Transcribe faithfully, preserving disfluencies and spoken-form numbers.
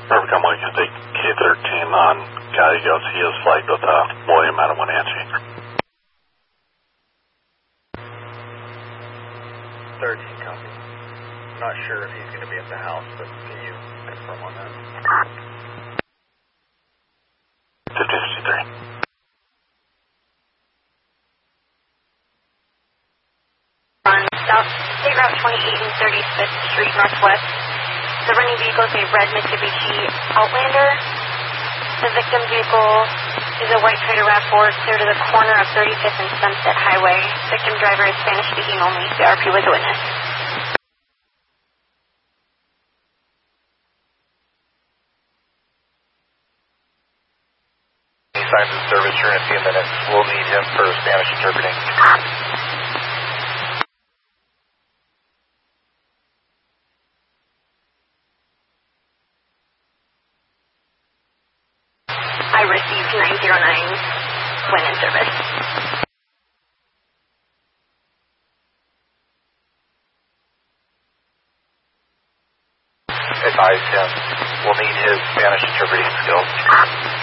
Perfect, I'm going to take K thirteen on Gallegos. He is flagged with uh, William out of Wenatchee. thirteen copy. I'm not sure if he's going to be at the house, but can you confirm on that? fifty fifty-three. On South State Route twenty-eight and thirty-fifth Street Northwest, the running vehicle is a red Mitsubishi Outlander. The victim vehicle is a white Toyota RAV four clear to the corner of thirty-fifth and Sunset Highway. Victim driver is Spanish speaking only. C R P was a witness. He signs his service here in a few minutes. We'll need him for Spanish interpreting. I received nine zero nine when in service. Advise him. We'll need his Spanish interpreting skills.